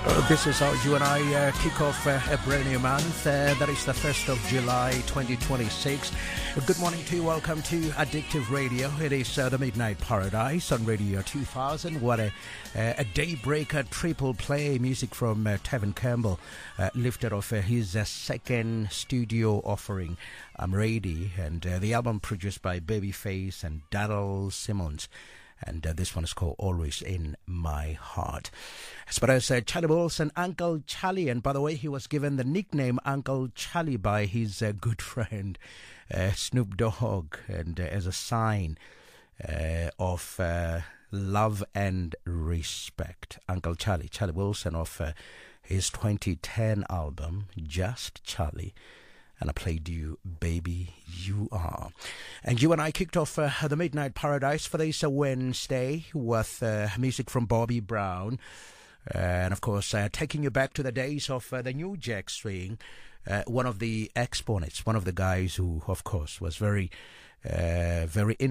This is how you and I kick off a brand new month. That is the 1st of July 2026. Good morning to you. Welcome to Addictive Radio. It is the Midnight Paradise on Radio 2000. What a daybreaker triple play. Music from Tevin Campbell, lifted off his second studio offering, I'm Ready, and the album produced by Babyface and Daryl Simmons. And this one is called Always in My Heart. As far as Charlie Wilson, Uncle Charlie, and by the way, he was given the nickname Uncle Charlie by his good friend Snoop Dogg, and as a sign of love and respect. Uncle Charlie, Charlie Wilson, of his 2010 album, Just Charlie. And I played you Baby You Are. And you and I kicked off the Midnight Paradise for this Wednesday with music from Bobby Brown. And of course, taking you back to the days of the New Jack Swing. One of the exponents, one of the guys who, of course, was very